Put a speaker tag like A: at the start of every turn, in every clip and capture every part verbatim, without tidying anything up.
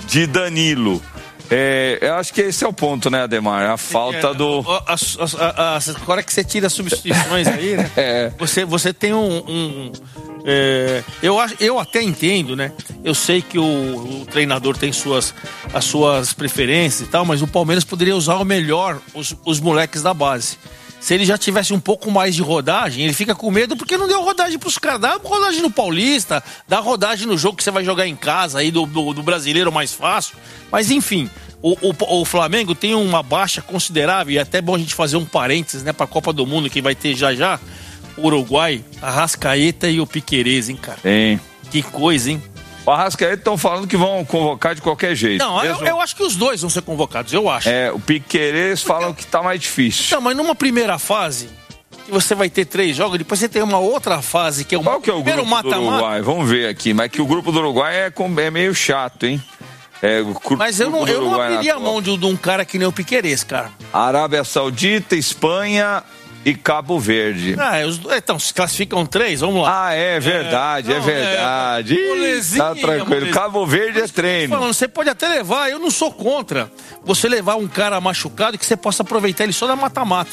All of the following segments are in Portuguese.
A: de Danilo. É, eu acho que esse é o ponto, né, Ademar? A falta é, do...
B: A, a, a, a, agora que você tira as substituições aí, né? É. Você, você tem um... um é, eu, eu até entendo, né? Eu sei que o, o treinador tem suas, as suas preferências e tal, mas o Palmeiras poderia usar o melhor os, os moleques da base. Se ele já tivesse um pouco mais de rodagem, ele fica com medo porque não deu rodagem pros caras. Dá rodagem no Paulista, dá rodagem no jogo que você vai jogar em casa aí do, do, do brasileiro mais fácil. Mas enfim, o, o, o Flamengo tem uma baixa considerável, e é até bom a gente fazer um parênteses, né, pra Copa do Mundo que vai ter já já. O Uruguai, a Arrascaeta e o Piquerez, hein, cara?
A: Tem.
B: Que coisa, hein?
A: O Arrascaeta estão falando que vão convocar de qualquer jeito.
B: Não, eu, eu acho que os dois vão ser convocados, eu acho.
A: É, o Piquerez falam que tá mais difícil.
B: Não, mas numa primeira fase, que você vai ter três jogos, depois você tem uma outra fase, que é o
A: Qual que é o grupo mata, do Uruguai? Mata. Vamos ver aqui, mas que o grupo do Uruguai é, é meio chato, hein? É, o
B: mas eu não, eu não abriria a mão de, de um cara que nem o Piquerez, cara.
A: Arábia Saudita, Espanha e Cabo Verde.
B: Ah, os, então, se classificam três, vamos lá.
A: Ah, é verdade, é, não, é verdade. É, molezinha, tá tranquilo. Molezinha. Cabo Verde é treino.
B: Falando, você pode até levar, eu não sou contra você levar um cara machucado que você possa aproveitar ele só na mata-mata.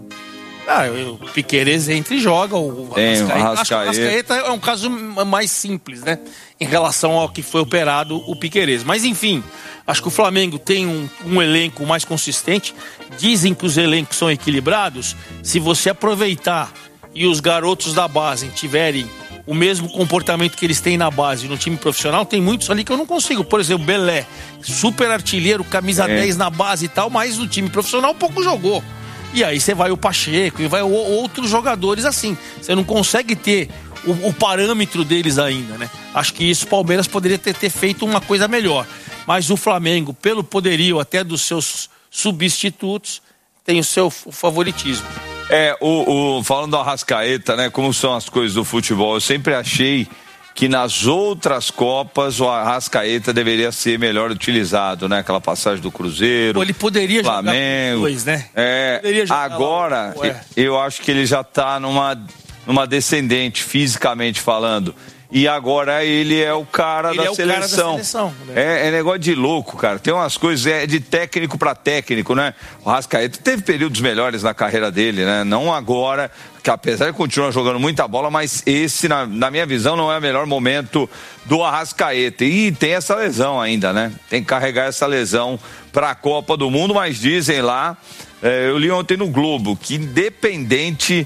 B: Ah, o Piquerez entra e joga. O
A: Tem,
B: Arrascaeta.
A: Arrascaeta.
B: Acho que o Arrascaeta é um caso mais simples, né? Em relação ao que foi operado o Piquerez. Mas enfim, acho que o Flamengo tem um, um elenco mais consistente. Dizem que os elencos são equilibrados. Se você aproveitar e os garotos da base tiverem o mesmo comportamento que eles têm na base no time profissional, tem muitos ali que eu não consigo. Por exemplo, Belé, super artilheiro, camisa é. dez na base e tal, mas no time profissional pouco jogou. E aí você vai o Pacheco e vai o, outros jogadores assim. Você não consegue ter o, o parâmetro deles ainda, né? Acho que isso o Palmeiras poderia ter, ter feito uma coisa melhor. Mas o Flamengo, pelo poderio até dos seus substitutos, tem o seu favoritismo.
A: É, o, o, falando do Arrascaeta, né? Como são as coisas do futebol, eu sempre achei que nas outras Copas o Arrascaeta deveria ser melhor utilizado, né? Aquela passagem do Cruzeiro,
B: Pô, ele poderia
A: Flamengo,
B: jogar dois, né?
A: É, agora lá, eu acho que ele já tá numa, numa descendente, fisicamente falando. E agora ele é o cara, da,
B: é o
A: seleção.
B: cara da seleção. Né?
A: É, é negócio de louco, cara. Tem umas coisas, é de técnico para técnico, né? O Arrascaeta teve períodos melhores na carreira dele, né? Não agora, que apesar de continuar jogando muita bola, mas esse, na, na minha visão, não é o melhor momento do Arrascaeta. E tem essa lesão ainda, né? Tem que carregar essa lesão para a Copa do Mundo, mas dizem lá, é, eu li ontem no Globo, que independente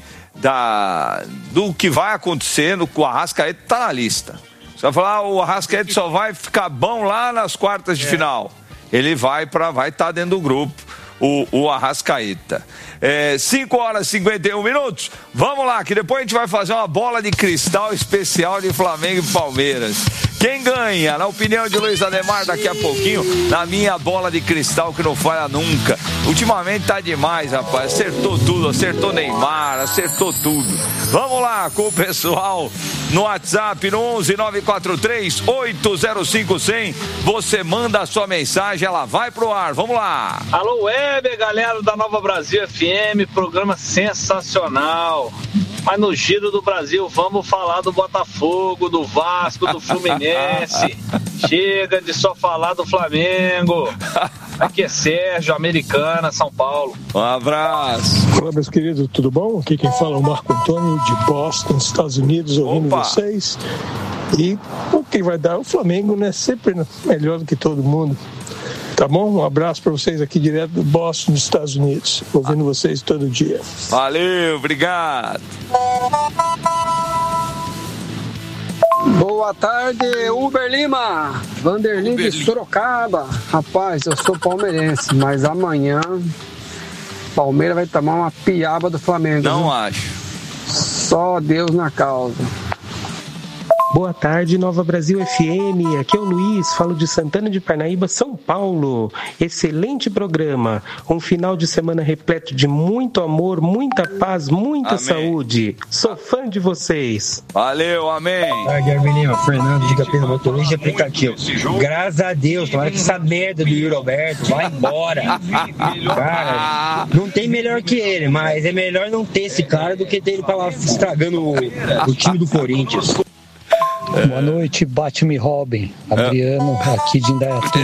A: Da, do que vai acontecendo, o Arrascaeta tá na lista. Você vai falar, ah, o Arrascaeta só vai ficar bom lá nas quartas de é. final. Ele vai para vai estar tá dentro do grupo, o, o Arrascaeta. É, cinco horas e cinquenta e um minutos. Vamos lá, que depois a gente vai fazer uma bola de cristal especial de Flamengo e Palmeiras. Quem ganha? Na opinião de Luiz Ademar, daqui a pouquinho, na minha bola de cristal que não falha nunca. Ultimamente tá demais, rapaz. Acertou tudo, acertou Neymar, acertou tudo. Vamos lá com o pessoal no WhatsApp, no onze nove quatro três oito zero cinco zero zero. Você manda a sua mensagem, ela vai pro ar. Vamos lá.
C: Alô, Weber, galera da Nova Brasil F M, programa sensacional. Mas no Giro do Brasil, vamos falar do Botafogo, do Vasco, do Fluminense. Chega de só falar do Flamengo. Aqui é Sérgio, Americana, São Paulo.
A: Um abraço.
D: Olá, meus queridos, tudo bom? Aqui quem fala é o Marco Antônio, de Boston, Estados Unidos, ouvindo Opa. vocês. E o que vai dar? O Flamengo, né? Sempre melhor do que todo mundo. Tá bom? Um abraço para vocês aqui direto do Boston, nos Estados Unidos. Ouvindo ah. vocês todo dia.
A: Valeu, obrigado.
E: Boa tarde, Uber Lima. Vanderlin Uber de Sorocaba. Rapaz, eu sou palmeirense, mas amanhã Palmeiras vai tomar uma piaba do Flamengo.
A: Não
E: viu?
A: acho.
E: Só Deus na causa.
F: Boa tarde, Nova Brasil F M. Aqui é o Luiz, falo de Santana de Parnaíba, São Paulo. Excelente programa. Um final de semana repleto de muito amor, muita paz, muita amém. Saúde. Sou fã de vocês.
A: Valeu, amém.
G: Boa tarde, Armelino. Fernando de Capina, motorista de aplicativo. Graças a Deus, tomara que essa merda do Yuri Alberto vai embora. Cara, não tem melhor que ele, mas é melhor não ter esse cara do que ter ele pra lá estragando o, o time do Corinthians.
H: Boa noite, Bate-me Robin. Adriano, aqui de Indaiatuba.